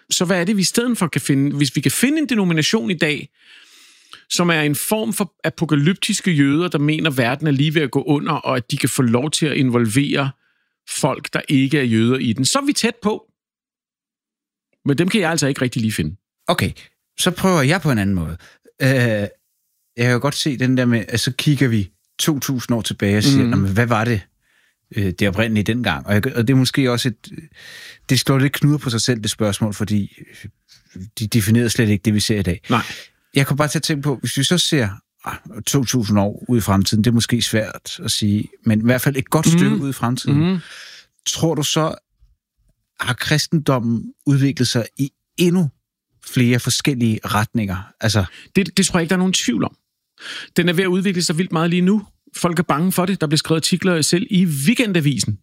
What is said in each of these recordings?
Så hvad er det, vi i stedet for kan finde? Hvis vi kan finde en denomination i dag, som er en form for apokalyptiske jøder, der mener, at verden er lige ved at gå under, og at de kan få lov til at involvere folk, der ikke er jøder i den, så er vi tæt på. Men dem kan jeg altså ikke rigtig lige finde. Okay, så prøver jeg på en anden måde. Jeg kan jo godt se den der med, at så kigger vi 2000 år tilbage og siger, hvad var det oprindelige dengang? Og det er måske også det slår lidt knuder på sig selv, det spørgsmål, fordi de definerede slet ikke det, vi ser i dag. Nej. Jeg kan bare til at tænke på, hvis vi så ser 2000 år ud i fremtiden, det er måske svært at sige, men i hvert fald et godt stykke ud i fremtiden. Tror du så, har kristendommen udviklet sig i endnu flere forskellige retninger? Altså... Det tror jeg ikke, der er nogen tvivl om. Den er ved at udvikle sig vildt meget lige nu. Folk er bange for det. Der bliver skrevet artikler selv i Weekendavisen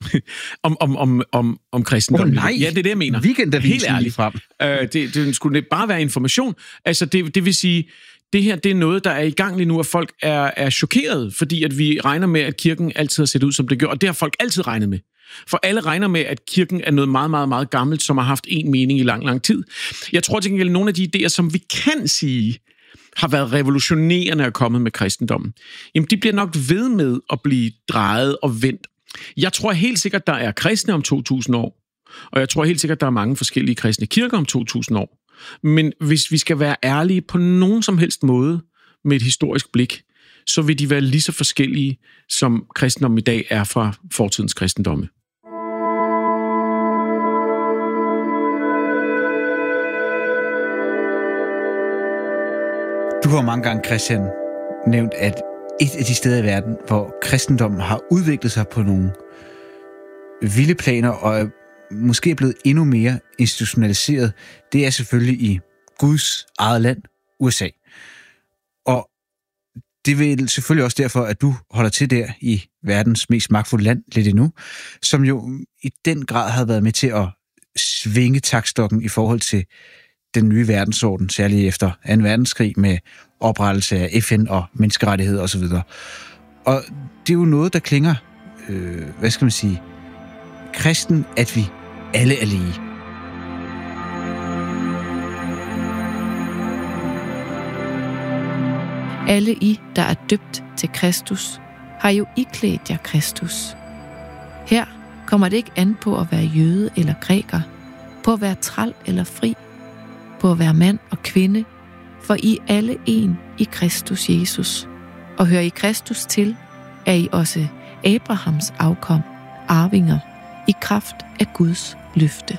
om kristendommen. Nej, ja, det er det, jeg mener. Weekendavisen helt ærligt. Frem. Det skulle bare være information. Altså, det vil sige, det her, det er noget, der er i gang lige nu, og folk er chokeret, fordi at vi regner med, at kirken altid har set ud, som det gør, og det har folk altid regnet med. For alle regner med, at kirken er noget meget, meget, meget gammelt, som har haft en mening i lang, lang tid. Jeg tror til gengæld, nogle af de idéer, som vi kan sige, har været revolutionerende og kommet med kristendommen, jamen de bliver nok ved med at blive drejet og vendt. Jeg tror helt sikkert, der er kristne om 2000 år, og jeg tror helt sikkert, der er mange forskellige kristne kirker om 2000 år. Men hvis vi skal være ærlige på nogen som helst måde med et historisk blik, så vil de være lige så forskellige, som kristendommen i dag er fra fortidens kristendomme. Du har mange gange, Christian, nævnt, at et af de steder i verden, hvor kristendommen har udviklet sig på nogle vilde planer og måske er blevet endnu mere institutionaliseret, det er selvfølgelig i Guds eget land, USA. Og det er vel selvfølgelig også derfor, at du holder til der i verdens mest magtfulde land lidt endnu, som jo i den grad har været med til at svinge taktstokken i forhold til den nye verdensorden, særligt efter 2. verdenskrig med oprettelse af FN og menneskerettigheder osv. Og det er jo noget, der klinger, hvad skal man sige, kristen, at vi alle er lige. Alle I, der er døbt til Kristus, har jo iklædt jer Kristus. Her kommer det ikke an på at være jøde eller græker, på at være træl eller fri, på at være mand og kvinde, for I er alle en i Kristus Jesus. Og hører I Kristus til, er I også Abrahams afkom, arvinger, i kraft af Guds løfte.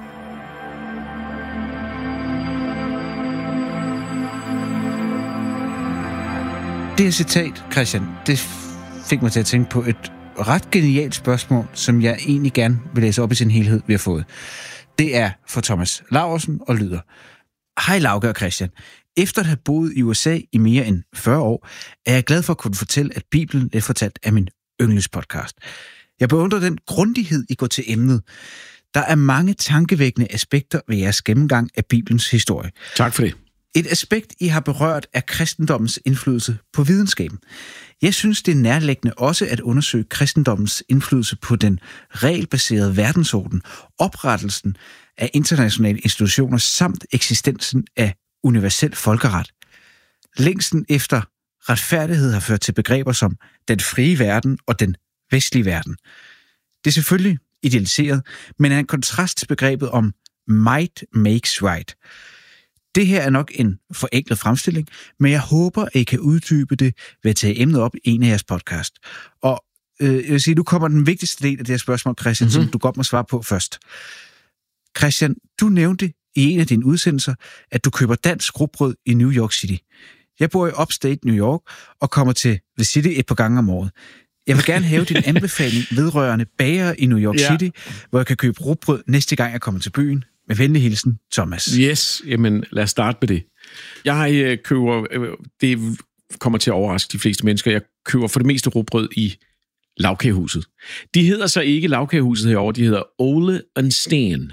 Det her citat, Christian, det fik mig til at tænke på et ret genialt spørgsmål, som jeg egentlig gerne vil læse op i sin helhed, vi har fået. Det er fra Thomas Laursen og lyder: Hej Lauke og Christian. Efter at have boet i USA i mere end 40 år, er jeg glad for at kunne fortælle, at Bibelen er fortalt af min yndlingspodcast. Jeg beundrer den grundighed, I går til emnet. Der er mange tankevækkende aspekter ved jeres gennemgang af Bibelens historie. Tak for det. Et aspekt, I har berørt, er kristendommens indflydelse på videnskaben. Jeg synes, det er nærliggende også at undersøge kristendommens indflydelse på den regelbaserede verdensorden, oprettelsen af internationale institutioner samt eksistensen af universel folkeret. Længsten efter retfærdighed har ført til begreber som den frie verden og den vestlige verden. Det er selvfølgelig idealiseret, men er en kontrast til begrebet om might makes right. Det her er nok en forenklet fremstilling, men jeg håber, at I kan uddybe det ved at tage emnet op i en af jeres podcast. Og jeg vil sige, nu kommer den vigtigste del af det her spørgsmål, Christian, som du godt må svare på først. Christian, du nævnte i en af dine udsendelser, at du køber dansk rugbrød i New York City. Jeg bor i Upstate New York og kommer til The City et par gange om året. Jeg vil gerne have din anbefaling vedrørende bager i New York City, hvor jeg kan købe rugbrød næste gang, jeg kommer til byen. Med venlig hilsen, Thomas. Yes, jamen lad os starte med det. Jeg køber, det kommer til at overraske de fleste mennesker, jeg køber for det meste rugbrød i Lagkagehuset. De hedder så ikke Lagkagehuset herovre, de hedder Ole and Steen.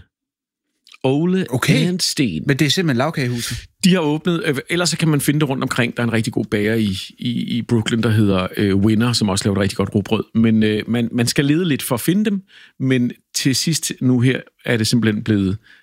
Ole and Steen. Men det er simpelthen Lagkagehuset? De har åbnet, ellers så kan man finde det rundt omkring. Der er en rigtig god bager i Brooklyn, der hedder Winner, som også laver et rigtig godt rugbrød. Men man skal lede lidt for at finde dem, men til sidst nu her er det simpelthen blevet